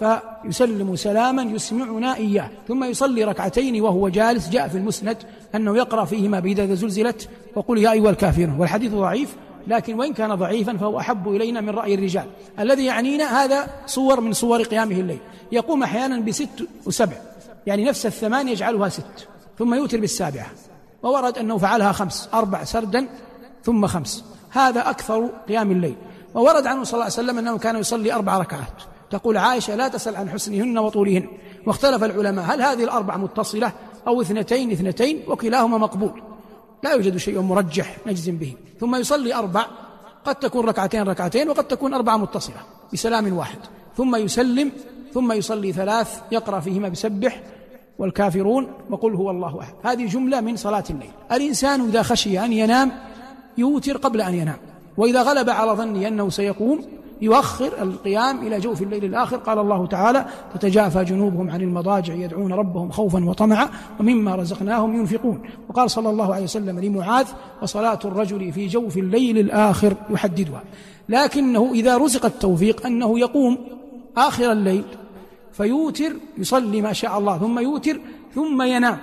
فيسلم سلاما يسمعنا إياه، ثم يصلي ركعتين وهو جالس. جاء في المسند أنه يقرأ فيهما بإذا زلزلت وقل يا أيها الكافرون، والحديث ضعيف، لكن وإن كان ضعيفا فهو أحب إلينا من رأي الرجال. الذي يعنينا هذا صور من صور قيامه الليل، يقوم أحيانا بست وسبع، يعني نفس الثمان يجعلها ست ثم يوتر بالسابعة، وورد أنه فعلها خمس، أربع سردا ثم خمس، هذا أكثر قيام الليل. وورد عنه صلى الله عليه وسلم أنه كان يصلي أربع ركعات، تقول عائشة لا تسأل عن حسنهن وطولهن، واختلف العلماء هل هذه الأربع متصلة أو اثنتين اثنتين، وكلاهما مقبول، لا يوجد شيء مرجح نجزم به. ثم يصلي أربع، قد تكون ركعتين ركعتين وقد تكون أربعة متصلة بسلام واحد، ثم يسلم، ثم يصلي ثلاث يقرأ فيهما بسبح والكافرون وقل هو الله أحد. هذه جملة من صلاة الليل. الإنسان إذا خشي أن ينام يوتر قبل أن ينام، وإذا غلب على ظنه أنه سيقوم يؤخر القيام إلى جوف الليل الآخر. قال الله تعالى تتجافى جنوبهم عن المضاجع يدعون ربهم خوفا وطمعا ومما رزقناهم ينفقون. وقال صلى الله عليه وسلم لمعاذ وصلاة الرجل في جوف الليل الآخر يحددها. لكنه إذا رزق التوفيق أنه يقوم آخر الليل فيوتر، يصلي ما شاء الله ثم يوتر ثم ينام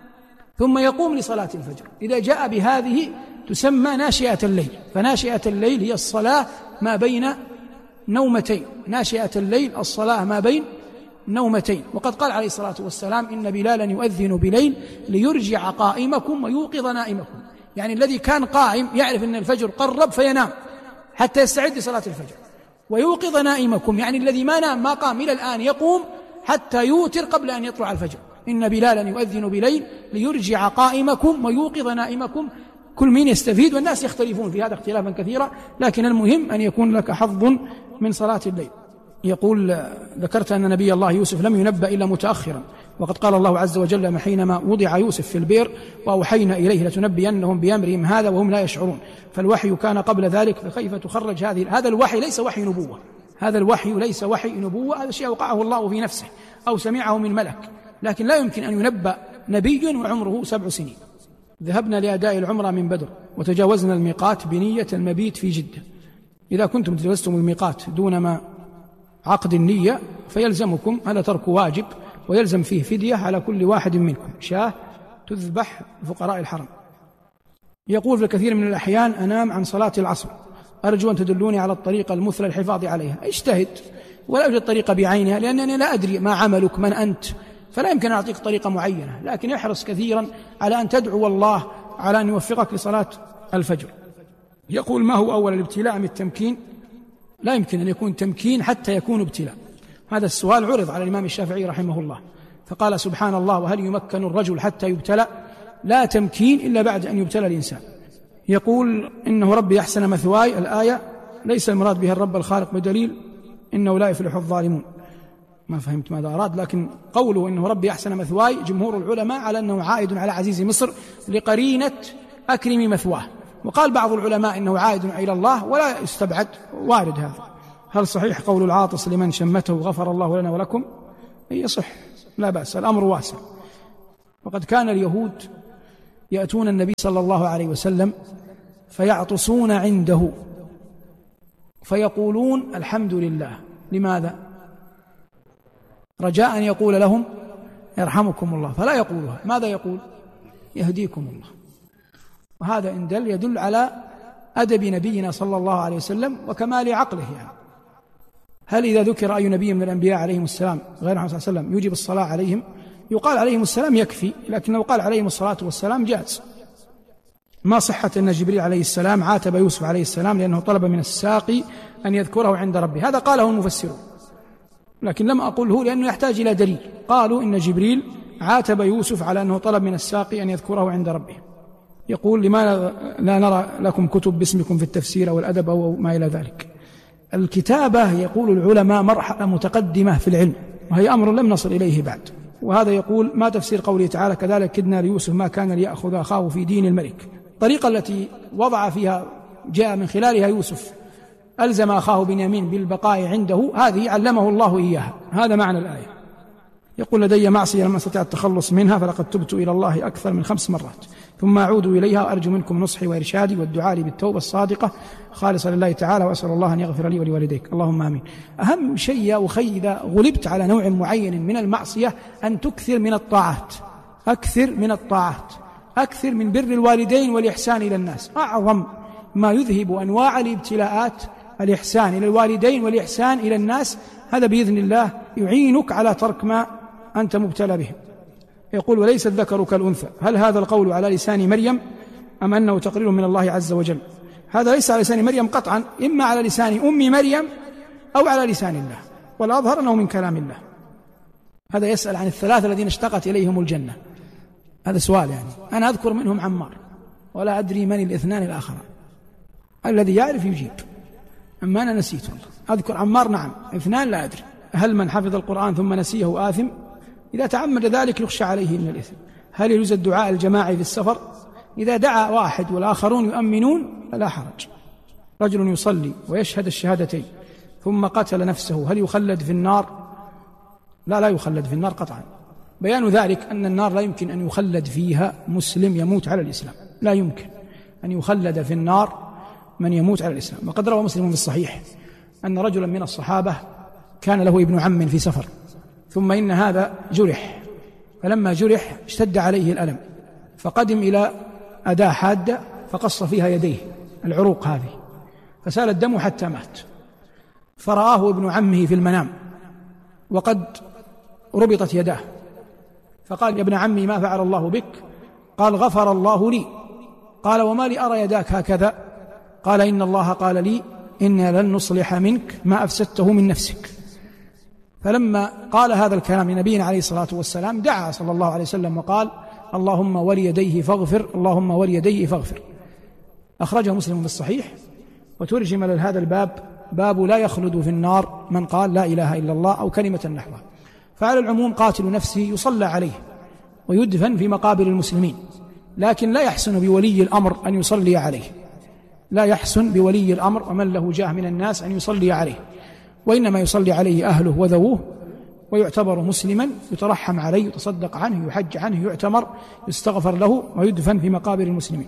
ثم يقوم لصلاة الفجر. إذا جاء بهذه تسمى ناشئة الليل. فناشئة الليل هي الصلاة ما بين نومتين، ناشئة الليل الصلاة ما بين نومتين. وقد قال عليه الصلاة والسلام إن بلالا يؤذن بليل ليرجع قائمكم ويوقظ نائمكم، يعني الذي كان قائم يعرف أن الفجر قرب فينام حتى يستعد لصلاة الفجر، ويوقظ نائمكم يعني الذي ما نام ما قام إلى الآن يقوم حتى يوتر قبل أن يطلع الفجر. إن بلالا يؤذن بليل ليرجع قائمكم ويوقظ نائمكم. كل مين يستفيد، والناس يختلفون في هذا اختلافا كثيرا، لكن المهم أن يكون لك حظ من صلاة الليل. يقول ذكرت أن نبي الله يوسف لم ينبأ إلا متأخرا، وقد قال الله عز وجل حينما وضع يوسف في البئر وأوحينا إليه لتنبئنهم بأمرهم هذا وهم لا يشعرون، فالوحي كان قبل ذلك، فكيف تخرج هذه؟ هذا الوحي ليس وحي نبوة، هذا الوحي ليس وحي نبوة، هذا شيء وقعه الله في نفسه أو سمعه من ملك، لكن لا يمكن أن ينبأ نبي وعمره سبع سنين. ذهبنا لأداء العمرة من بدر وتجاوزنا الميقات بنية المبيت في جدة. إذا كنتم تجاوزتم الميقات دون ما عقد النية فيلزمكم، هذا ترك واجب، ويلزم فيه فدية على كل واحد منكم، شاة تذبح لفقراء الحرم. يقول في الكثير من الأحيان أنام عن صلاة العصر، أرجو أن تدلوني على الطريقة المثلى للحفاظ عليها. اجتهد، ولا يوجد طريقة بعينها، لأنني لا أدري ما عملك من أنت، فلا يمكن أن أعطيك طريقة معينة، لكن يحرص كثيرا على أن تدعو الله على أن يوفقك لصلاة الفجر. يقول: ما هو أول الابتلاء من التمكين؟ لا يمكن أن يكون تمكين حتى يكون ابتلاء. هذا السؤال عرض على الإمام الشافعي رحمه الله فقال: سبحان الله، وهل يمكن الرجل حتى يبتلى؟ لا تمكين إلا بعد أن يبتلى الإنسان. يقول: إنه ربي أحسن مثواي، الآية ليس المراد بها الرب الخالق بدليل إنه لا يفلح الظالمون. ما فهمت ماذا أراد، لكن قوله إنه ربي أحسن مثواي جمهور العلماء على أنه عائد على عزيز مصر لقرينة أكرم مثواه، وقال بعض العلماء إنه عائد إلى الله، ولا يستبعد، وارد هذا. هل صحيح قول العاطس لمن شمته غفر الله لنا ولكم؟ يصح، لا بأس، الأمر واسع. وقد كان اليهود يأتون النبي صلى الله عليه وسلم فيعطسون عنده فيقولون الحمد لله. لماذا؟ رجاء أن يقول لهم يرحمكم الله، فلا يقولها. ماذا يقول؟ يهديكم الله. وهذا إن دل يدل على أدب نبينا صلى الله عليه وسلم وكمال عقله. يعني هل إذا ذكر أي نبي من الأنبياء عليهم السلام غير محمد صلى الله عليه وسلم يجب الصلاة عليهم؟ يقال عليهم السلام يكفي، لكن لو قال عليهم الصلاة والسلام جاز. ما صحة أن جبريل عليه السلام عاتب يوسف عليه السلام لأنه طلب من الساقي أن يذكره عند ربه؟ هذا قاله المفسرون، لكن لم أقوله لأنه يحتاج إلى دليل. قالوا إن جبريل عاتب يوسف على أنه طلب من الساقي أن يذكره عند ربه. يقول: لماذا لا نرى لكم كتب باسمكم في التفسير والأدب أو ما إلى ذلك؟ الكتابة يقول العلماء مرحلة متقدمة في العلم، وهي أمر لم نصل إليه بعد. وهذا يقول: ما تفسير قوله تعالى كذلك كدنا ليوسف ما كان ليأخذ أخاه في دين الملك؟ الطريقة التي وضع فيها جاء من خلالها يوسف ألزم أخاه بنيامين بالبقاء عنده، هذه علمه الله إياها، هذا معنى الآية. يقول: لدي معصية لم أستطع التخلص منها فلقد تبت إلى الله أكثر من خمس مرات ثم أعود إليها، وأرجو منكم نصحي وإرشادي والدعاء لي بالتوبة الصادقة خالصة لله تعالى، وأسأل الله أن يغفر لي ولوالديك، اللهم آمين. أهم شيء يا أخي إذا غلبت على نوع معين من المعصية أن تكثر من الطاعات، أكثر من الطاعات، أكثر من بر الوالدين والإحسان إلى الناس. أعظم ما يذهب أنواع الابتلاءات الإحسان إلى الوالدين والإحسان إلى الناس، هذا بإذن الله يعينك على ترك ما أنت مبتلى به. يقول: وليس الذكر كالأنثى، هل هذا القول على لسان مريم أم أنه تقرير من الله عز وجل؟ هذا ليس على لسان مريم قطعا، إما على لسان أم مريم أو على لسان الله، والأظهر أنه من كلام الله. هذا يسأل عن الثلاثة الذين اشتقت إليهم الجنة، هذا سؤال. يعني أنا أذكر منهم عمار ولا أدري من الاثنان الآخران، الذي يعرف يجيب، أما أنا نسيت والله. أذكر عمار نعم، اثنان لا أدري. هل من حفظ القرآن ثم نسيه آثم؟ إذا تعمد ذلك يخشى عليه من الإثم. هل يجوز الدعاء الجماعي في السفر؟ إذا دعا واحد والآخرون يؤمنون فلا حرج. رجل يصلي ويشهد الشهادتين ثم قتل نفسه، هل يخلد في النار؟ لا، لا يخلد في النار قطعا. بيان ذلك أن النار لا يمكن أن يخلد فيها مسلم يموت على الإسلام، لا يمكن أن يخلد في النار من يموت على الإسلام. وقد روى مسلم في الصحيح أن رجلا من الصحابة كان له ابن عم في سفر، ثم إن هذا جرح، فلما جرح اشتد عليه الألم، فقدم إلى أداة حادة فقص فيها يديه، العروق هذه، فسال الدم حتى مات. فرآه ابن عمه في المنام وقد ربطت يداه، فقال: يا ابن عمي ما فعل الله بك؟ قال: غفر الله لي. قال: وما لي أرى يداك هكذا؟ قال: إن الله قال لي إنا لن نصلح منك ما أفسدته من نفسك. فلما قال هذا الكلام لنبينا عليه الصلاة والسلام دعا صلى الله عليه وسلم وقال: اللهم وليديه فاغفر، اللهم وليديه فاغفر. أخرجه مسلم في الصحيح، وترجم لهذا الباب باب لا يخلد في النار من قال لا إله إلا الله أو كلمة نحوها. فعلى العموم قاتل نفسه يصلى عليه ويدفن في مقابر المسلمين، لكن لا يحسن بولي الأمر أن يصلي عليه، لا يحسن بولي الأمر ومن له جاه من الناس أن يصلي عليه، وإنما يصلي عليه أهله وذووه، ويعتبر مسلما، يترحم عليه، يتصدق عنه، يحج عنه، يعتمر، يستغفر له، ويدفن في مقابر المسلمين.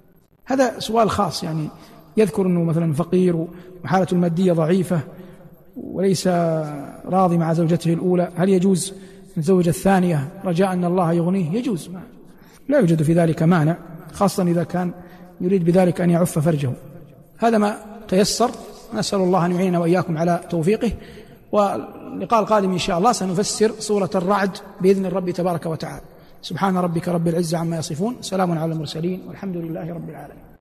هذا سؤال خاص، يعني يذكر أنه مثلا فقير وحالته المادية ضعيفة وليس راضي مع زوجته الأولى، هل يجوز الزوجة الثانية رجاء أن الله يغنيه؟ يجوز، ما لا يوجد في ذلك مانع، خاصة إذا كان يريد بذلك أن يعف فرجه. هذا ما تيسر، نسأل الله أن يعيننا وإياكم على توفيقه. واللقاء القادم إن شاء الله سنفسر سورة الرعد بإذن الرب تبارك وتعالى. سبحان ربك رب العزة عما يصفون، سلام على المرسلين، والحمد لله رب العالمين.